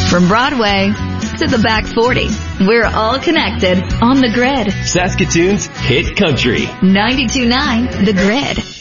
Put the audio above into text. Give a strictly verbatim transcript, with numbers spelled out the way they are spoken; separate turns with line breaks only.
From Broadway to the back forty, we're all connected on The Grid.
Saskatoon's hit country.
ninety-two point nine The Grid.